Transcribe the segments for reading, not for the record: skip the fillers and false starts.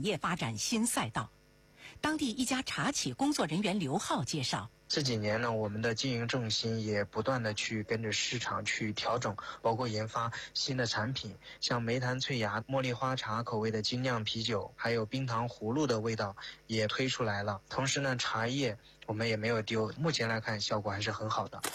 业发展新赛道。当地一家茶企工作人员刘浩介绍， 这几年呢，我们的经营重心也不断的去跟着市场去调整，包括研发新的产品，像梅檀翠芽、茉莉花茶口味的精酿啤酒，还有冰糖葫芦的味道也推出来了。同时呢，茶叶我们也没有丢，目前来看效果还是很好的。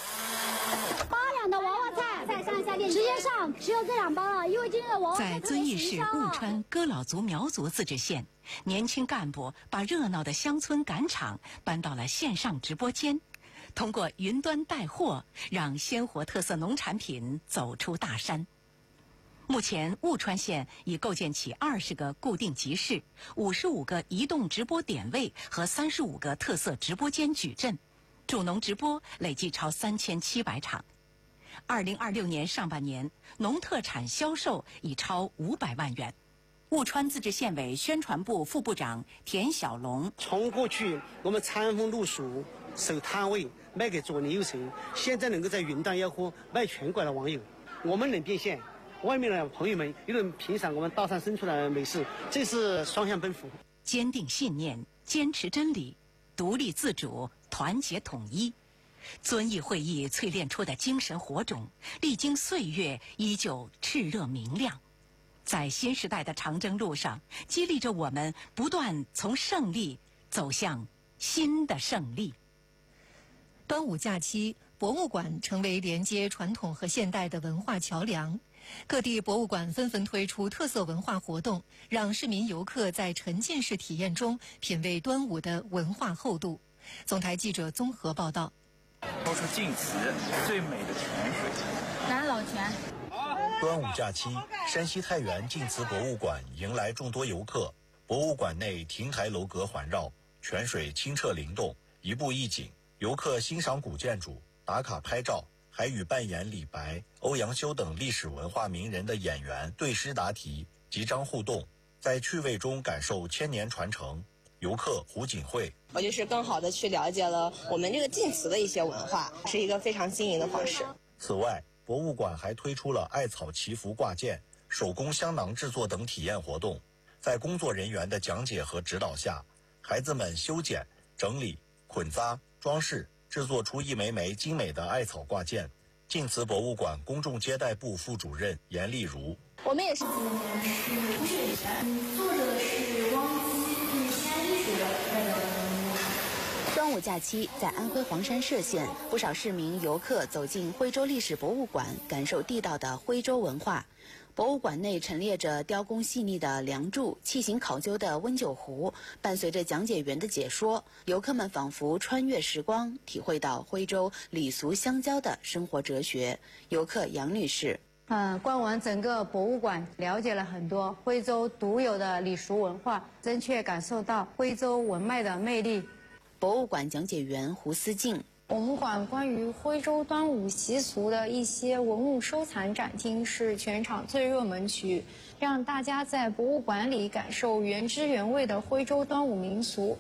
8两的娃娃菜，再上下店直接上，只有这2包了，因为今天的娃娃菜在遵义市务川哥老族苗族自治县，年轻干部把热闹的乡村赶场搬到了线上直播间，通过云端带货，让鲜活特色农产品走出大山。目前，务川县已构建起20个固定集市、55个移动直播点位和35个特色直播间矩阵，助农直播累计超3700场。2026年上半年，农特产销售已超500万元。务川自治县委宣传部副部长田小龙： 从过去我们餐风露宿守摊位卖给左邻右舍，现在能够在云端吆喝卖全国的网友，我们能变现，外面的朋友们又能品赏我们道上生出的美食，这是双向奔赴。 坚定信念，坚持真理，独立自主，团结统一。遵义会议淬炼出的精神火种，历经岁月依旧炽热明亮，在新时代的长征路上，激励着我们不断从胜利走向新的胜利。 端午假期，博物馆成为连接传统和现代的文化桥梁。各地博物馆纷纷推出特色文化活动，让市民游客在沉浸式体验中品味端午的文化厚度。总台记者综合报道。 说出晋祠最美的泉水， 南老泉。 端午假期，山西太原晋祠博物馆迎来众多游客。博物馆内亭台楼阁环绕，泉水清澈灵动，一步一景。游客欣赏古建筑，打卡拍照，还与扮演李白、欧阳修等历史文化名人的演员对诗答题，集章互动，在趣味中感受千年传承。游客胡锦慧： 我就是更好的去了解了我们这个晋祠的一些文化，是一个非常新颖的方式。 此外，博物馆还推出了艾草祈福挂件、手工香囊制作等体验活动。在工作人员的讲解和指导下，孩子们修剪、整理、捆扎、装饰，制作出一枚枚精美的艾草挂件。晋祠博物馆公众接待部副主任严丽如： 我们也是。今年是初学员，作者是汪基，先医学的端午假期，在安徽黄山歙县，不少市民游客走进徽州历史博物馆，感受地道的徽州文化。博物馆内陈列着雕工细腻的梁柱、器型考究的温酒壶，伴随着讲解员的解说，游客们仿佛穿越时光，体会到徽州礼俗相交的生活哲学。游客杨女士： 逛完整个博物馆，了解了很多徽州独有的礼俗文化，真切感受到徽州文脉的魅力。 博物馆讲解员胡思静： 我们馆关于徽州端午习俗的一些文物收藏展厅是全场最热门区，让大家在博物馆里感受原汁原味的徽州端午民俗。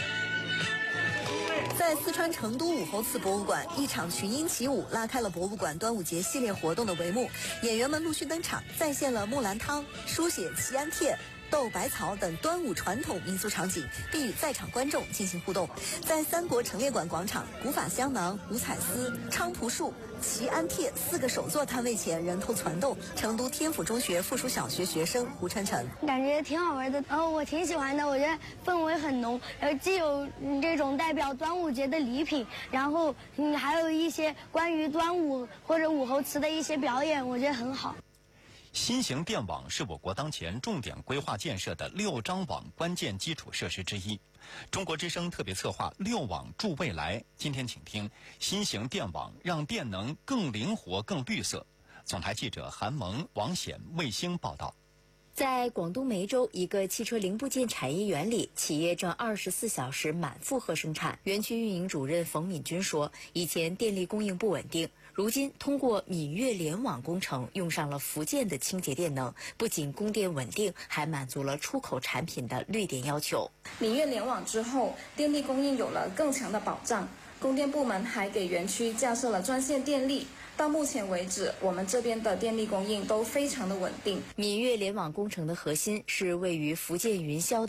在四川成都武侯祠博物馆，一场群英起舞拉开了博物馆端午节系列活动的帷幕，演员们陆续登场，再现了木兰汤、书写祈安帖、斗百草等端午传统民俗场景，并与在场观众进行互动。在三国陈列馆广场，古法香囊、五彩丝、菖蒲树、祈安帖4个手作摊位前人头攒动。成都天府中学附属小学学生胡晨晨： 感觉挺好玩的，我挺喜欢的，我觉得氛围很浓，既有这种代表端午节的礼品，然后还有一些关于端午或者武侯祠的一些表演，我觉得很好。 新型电网是我国当前重点规划建设的6张网关键基础设施之一。中国之声特别策划6网助未来，今天请听新型电网让电能更灵活、更绿色。总台记者韩萌、王显、卫星报道。 在广东梅州一个汽车零部件产业园里，企业正24小时满负荷生产。园区运营主任冯敏军说，以前电力供应不稳定，如今通过闽粤联网工程，用上了福建的清洁电能，不仅供电稳定，还满足了出口产品的绿电要求。 闽粤联网之后，电力供应有了更强的保障。供电部门还给园区架设了专线电力。到目前为止，我们这边的电力供应都非常的稳定。 闽粤联网工程的核心是位于福建云霄的